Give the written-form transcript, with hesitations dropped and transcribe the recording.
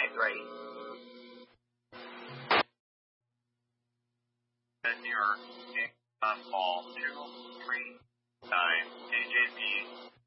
lines ready. New York, on call 239 AJP